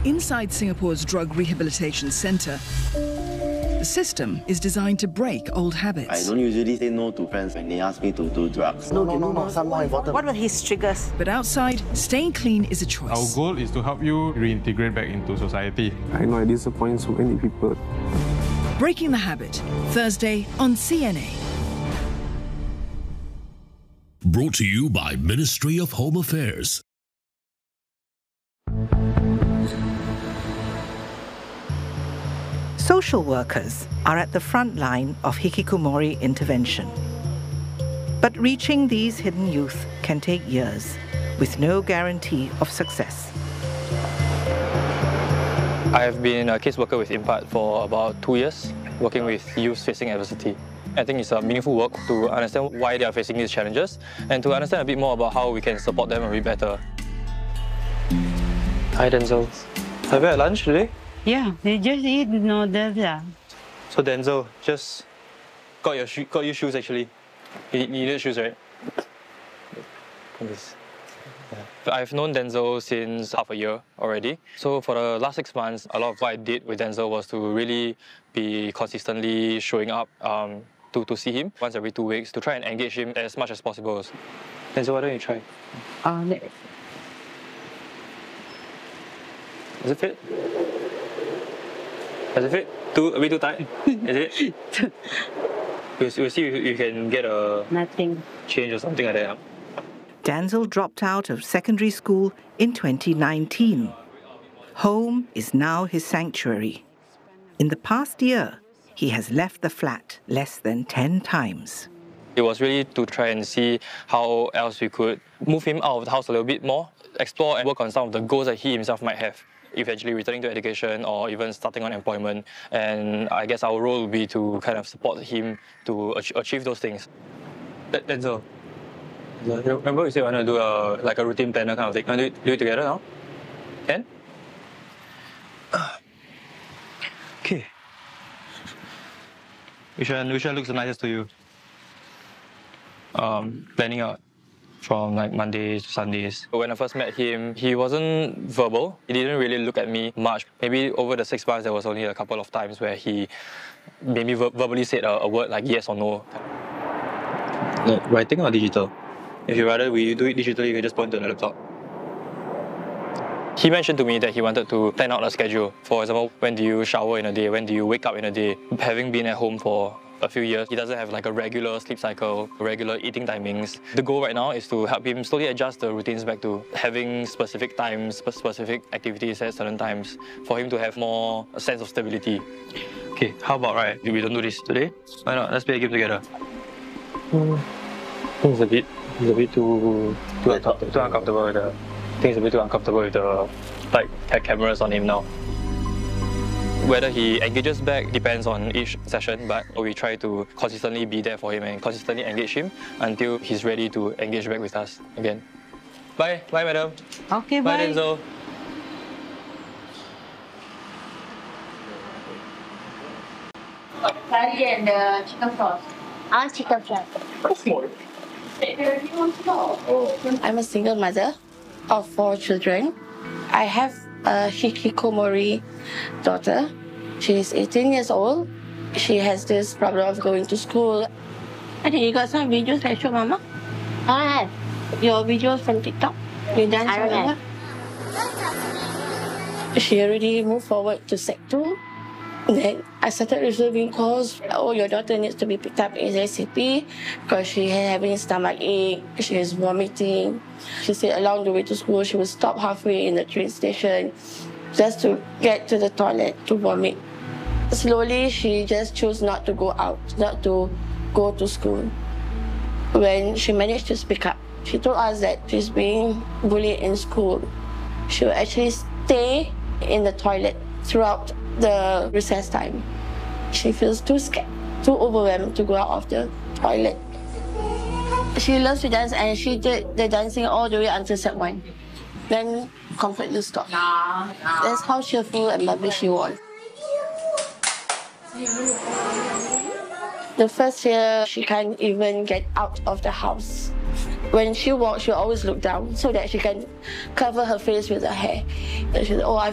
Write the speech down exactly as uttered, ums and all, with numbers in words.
Inside Singapore's Drug Rehabilitation Centre, the system is designed to break old habits. I don't usually say no to friends when they ask me to do drugs. No, no, no, no, some more important. What were his triggers? But outside, staying clean is a choice. Our goal is to help you reintegrate back into society. I know I disappoint so many people. Breaking the Habit, Thursday on C N A. Brought to you by Ministry of Home Affairs. Social workers are at the front line of hikikomori intervention. But reaching these hidden youth can take years, with no guarantee of success. I have been a caseworker with Impact for about two years, working with youth facing adversity. I think it's a meaningful work to understand why they are facing these challenges and to understand a bit more about how we can support them a bit better. Hi Denzel. Have you had lunch today? Yeah, they just eat noodles. Yeah. So Denzel, just got your sho got your shoes actually. You, you needed shoes, right? This. Yeah. I've known Denzel since half a year already. So for the last six months, a lot of what I did with Denzel was to really be consistently showing up um, to, to see him once every two weeks to try and engage him as much as possible. Denzel, why don't you try? Uh, Does it fit? Does it fit? Too, a bit too tight? Is it? We'll, we'll see if you can get a Nothing. change or something like that. Denzel dropped out of secondary school in twenty nineteen. Home is now his sanctuary. In the past year, he has left the flat less than ten times. It was really to try and see how else we could move him out of the house a little bit more, explore and work on some of the goals that he himself might have, eventually returning to education or even starting on employment. And I guess our role would be to kind of support him to achieve those things. Denzel, remember we said we want to do a, like a routine planner kind of thing. Want to do it together now? Can? Okay. Which one, which one looks the nicest to you? Um, planning out from like Mondays to Sundays. When I first met him, he wasn't verbal. He didn't really look at me much. Maybe over the six months, there was only a couple of times where he maybe ver verbally said a, a word like yes or no. No, writing or digital? If you rather we do it digitally, you can just point to the laptop. He mentioned to me that he wanted to plan out a schedule. For example, when do you shower in a day? When do you wake up in a day? Having been at home for a few years, he doesn't have like a regular sleep cycle, regular eating timings. The goal right now is to help him slowly adjust the routines back to having specific times, specific activities at certain times, for him to have more a sense of stability. Okay, how about right, we don't do this today? Why not? Let's play a game together. Hmm. I think it's a bit, it's a bit too, too, uncomfortable. too uncomfortable with the, I think it's a bit too uncomfortable with the, like, cameras on him now. Whether he engages back depends on each session, but we try to consistently be there for him and consistently engage him until he's ready to engage back with us again. Bye, bye, madam. Okay, bye. bye, Denzel. Curry and uh, chicken sauce. I want chicken fry. I'm a single mother of four children. I have a hikikomori daughter. She's eighteen years old. She has this problem of going to school. I think you got some videos I show Mama? I have. Your videos from TikTok? You dance I or have. She already moved forward to Sec two. Then I started receiving calls. Oh, your daughter needs to be picked up ASAP because she had having stomach ache. She is vomiting. She said along the way to school, she would stop halfway in the train station just to get to the toilet to vomit. Slowly, she just chose not to go out, not to go to school. When she managed to speak up, she told us that she's being bullied in school. She would actually stay in the toilet throughout the recess time. She feels too scared, too overwhelmed to go out of the toilet. She loves to dance and she did the dancing all the way until Sec one. Then completely stopped. That's how cheerful and lovely she was. The first year, she can't even get out of the house. When she walks, she always look down so that she can cover her face with her hair. And she said, oh, I